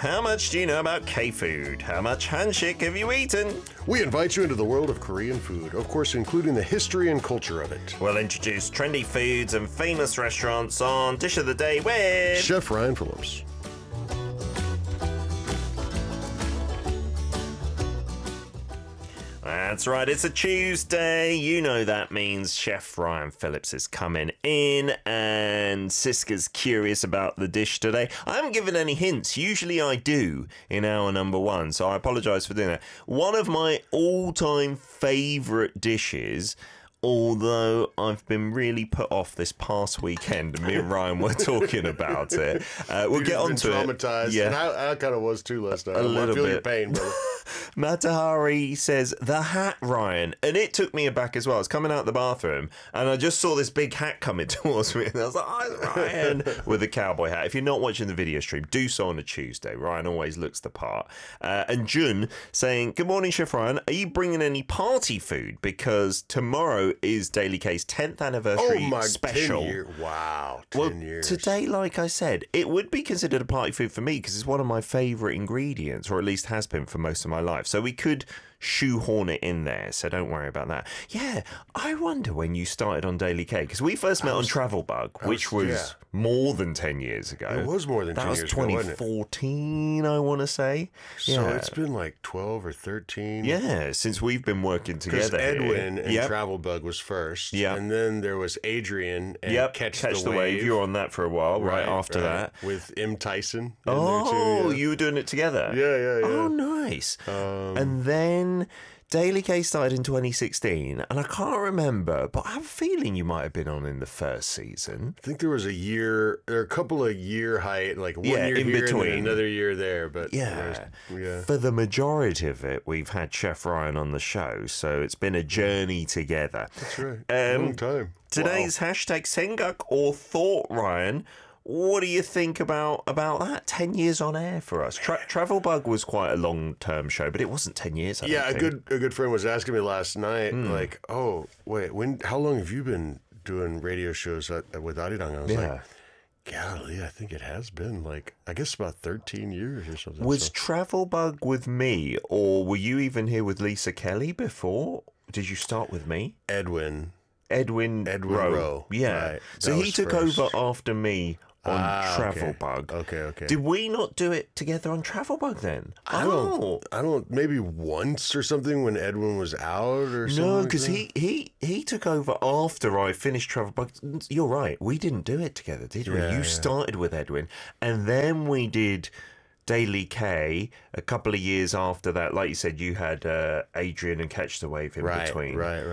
How much do you know about K-food? How much handshake have you eaten? We invite you into the world of Korean food, of course, including the history and culture of it. We'll introduce trendy foods and famous restaurants on Dish of the Day with Chef Ryan Phillips. That's right, it's a Tuesday. You know that means Chef Ryan Phillips is coming in and Siska's curious about the dish today. I haven't given any hints. Usually I do in hour number one, so I apologise for doing that. One of my all-time favourite dishes, although I've been really put off this past weekend, and me and Ryan were talking about it. We'll get on to it. Traumatized. Yeah. And I kind of was too last night. A little I feel bit. your pain, brother. Matahari says, the hat, Ryan. And it took me aback as well. I was coming out the bathroom and I just saw this big hat coming towards me. And I was like, oh, it's Ryan with a cowboy hat. If you're not watching the video stream, do so on a Tuesday. Ryan always looks the part. And Jun saying, good morning, Chef Ryan. Are you bringing any party food? Because tomorrow is Daily K's 10th anniversary special. 10 years. Wow, 10 Well, years. today, like I said, it would be considered a party food for me because it's one of my favourite ingredients, or at least has been for most of my life. So we could shoehorn it in there, so don't worry about that. Yeah, I wonder when you started on Daily K, because we first met on Travel Bug, which was more than 10 years ago. It was more than 10 years ago, wasn't it? That was 2014, I want to say. So it's been like 12 or 13. Yeah, since we've been working together. Because Edwin and Yep. Travel Bug was first. Yep. And then there was Adrian and Catch the Wave. You were on that for a while, right after that. With M. Tyson. Oh, there too, yeah. you were doing it together? Yeah. Oh, nice. And then Daily K started in 2016, and I can't remember, but I have a feeling you might have been on in the first season. I think there was a couple of year height, like one year in here between. and then another year there. But Yeah. yeah. For the majority of it, we've had Chef Ryan on the show, so it's been a journey together. That's right. Long time. Today's hashtag Sengak or Thought, Ryan. What do you think about that? 10 years on air for us. Travel Bug was quite a long-term show, but it wasn't 10 years. I don't think. A good friend was asking me last night, like, oh, wait, how long have you been doing radio shows with Arirang? I was like, golly, I think it has been like, I guess about 13 years or something. Was Travel Bug with me, or were you even here with Lisa Kelly before? Did you start with me? Edwin Rowe. Yeah. Right. So he took over after me on Travel okay. Bug. Okay. Did we not do it together on Travel Bug then? I don't, maybe once or something when Edwin was out or something. No, because he took over after I finished Travel Bug. You're right. We didn't do it together, did we? You started with Edwin, and then we did Daily K a couple of years after that. Like you said, you had Adrian and Catch the Wave in between. Right.